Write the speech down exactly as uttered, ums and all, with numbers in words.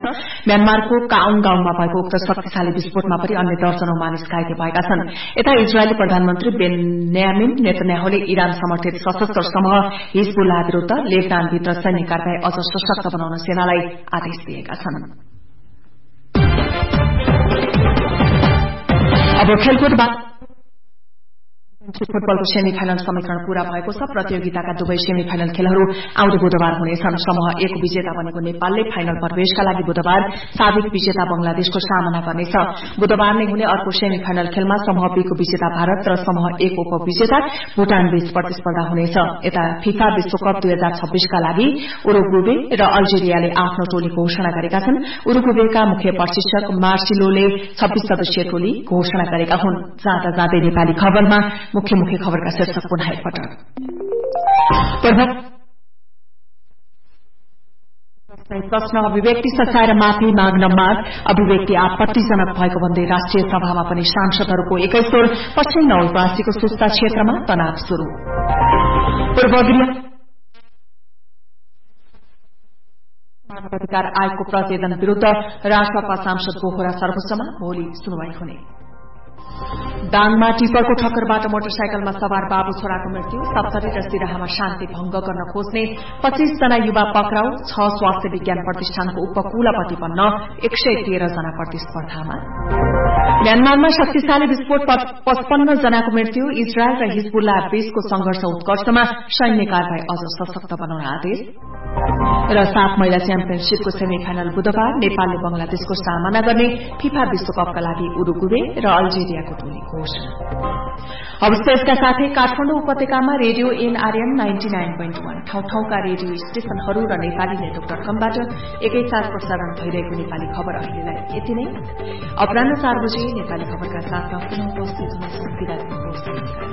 म्यानमारको काउङ गाउँमा भएको उक्त शक्तिशाली विस्फोटमा पनि अन्य दर्जनौं मानिस घाइते भएका छन्। यता इजरायली प्रधानमन्त्री बेन्यामिन नेतन्याहुले इरान समर्थित सशस्त्र समूह हिजबुल्लाह विरूद्ध लेबनानभित्र सैन्य कारबाही अझ सशक्त बनाउन सेनालाई आदेश दिएका छन्। अब खेलकुद फुटबलको सेमी फाइनल समीकरण पूरा भएको छ। प्रतियोगिताका दुवै सेमी फाइनल खेलहरू आउँदो बुधबार हुनेछन्। समूह एक विजेता बनेको नेपालले फाइनल प्रवेशका लागि बुधबार साबिक विजेता बंगलादेशको सामना गर्नेछ। बुधबार नै हुने अर्को सेमी फाइनल खेलमा समूह बी को विजेता भारत र समूह ए को उपविजेता भूटान बीच प्रतिस्पर्धा हुनेछ। यता फिफा विश्वकप दुई हजार छब्बीसका लागि उरुग्वे र अल्जेरियाले आफ्नो टोली घोषणा गरेका छन्। उरुग्वेका मुख्य प्रशिक्षक मार्सिलोले छब्बीस सदस्यीय टोली घोषणा गरेका हुन्। जाँदा जाँदै नेपाली खबरमा मुख्य मुख्य खबरका शीर्षक पुनः एकपटक। प्रश्न अभिव्यक्ति सच्याएर माफी माग्न माग, अभिव्यक्ति आपत्तिजनक भएको भन्दै राष्ट्रिय सभामा पनि सांसदहरूको एकैस्वर। पश्चिम नवलपरासीको सुस्ता क्षेत्रमा तनाव शुरू। पूर्व गृह मानवाधिकार आयोगको प्रतिवेदन विरूद्ध राष्ट्रपा सांसद बोहरा सर्वोच्चमा भोलि सुनवाई हुने। दाङमा टिपरको ठक्करबाट मोटरसाइकलमा सवार बाबु छोराको मृत्यु। सप्तरी र सिराहामा शान्ति भंग गर्न खोज्ने पच्चीस जना युवा पक्राउ। छ स्वास्थ्य विज्ञान प्रतिष्ठानको उपकुलपति बन्न एक सय तेह्र जना प्रतिस्पर्धामा। म्यानमारमा शक्तिशाली विस्फोट, पचपन्न जनाको मृत्यु। इजरायल र हिजबुल्लाह बीचको संघर्ष उत्कर्षमा सैन्य कारबाही अझ सशक्त बनाउन आदेश। र सात महिला च्याम्पियनशीपको सेमी फाइनल बुधबार नेपालले बंगलादेशको सामना गर्ने। फिफा विश्वकपका लागि उरुग्वे र अल्जेरियाको टोली घोषणा। अवस्था यसका साथै काठमाडौँ उपत्यकामा radio NRN ninety nine point वन ठाउँ ठाउँका रेडियो स्टेशनहरू र नेपाली नेटवर्क डट कमबाट एकैसाथ प्रसारण भइरहेको नेपाली खबर अहिलेलाई यति नै। अपराह्न चार बजे नेपाली खबरका साथमा पुनः उपस्थित हुनेछन्।